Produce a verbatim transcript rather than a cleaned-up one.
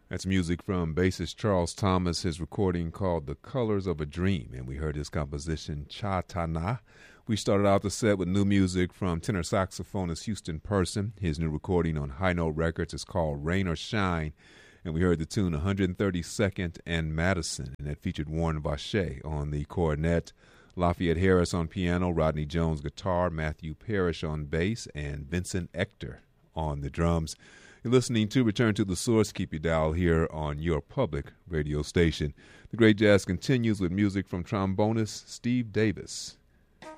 That's music from bassist Charles Thomas, his recording called The Colors of a Dream, and we heard his composition Cha-Ta-Na. We started out the set with new music from tenor saxophonist Houston Person. His new recording on High Note Records is called Rain or Shine, and we heard the tune one hundred thirty-second and Madison, and that featured Warren Vache on the cornet, Lafayette Harris on piano, Rodney Jones guitar, Matthew Parrish on bass, and Vincent Ector on the drums. You're listening to Return to the Source. Keep your dial here on your public radio station. The great jazz continues with music from trombonist Steve Davis.